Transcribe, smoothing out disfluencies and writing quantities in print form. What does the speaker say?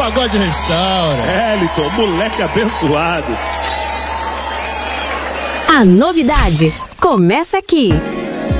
Pagode Restaura. Elton, moleque abençoado. A novidade começa aqui.